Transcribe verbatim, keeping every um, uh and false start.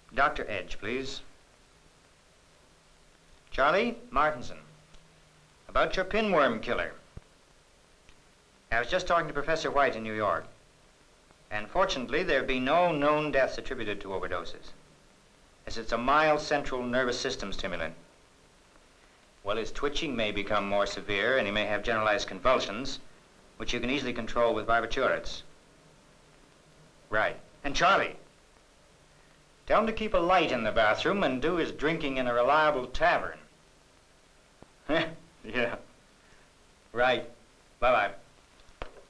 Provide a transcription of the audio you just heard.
Doctor Edge, please. Charlie Martinson. About your pinworm killer. I was just talking to Professor White in New York. And fortunately, there have been no known deaths attributed to overdoses, as it's a mild central nervous system stimulant. Well, his twitching may become more severe, and he may have generalized convulsions, which you can easily control with barbiturates. Right. And Charlie, tell him to keep a light in the bathroom and do his drinking in a reliable tavern. Yeah. Right. Bye-bye.